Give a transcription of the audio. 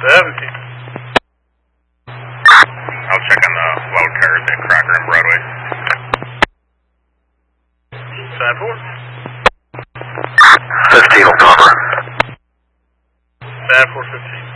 17. I'll check on the loud cars at Crocker and Broadway. 5-4. 15 will cover. 5-4-15.